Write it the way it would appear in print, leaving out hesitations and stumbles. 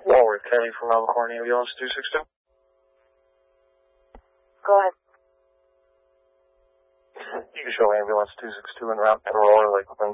Walworth County from Albuquerque Ambulance 262. Go ahead. You can show Ambulance 262 en route to Aurora Lake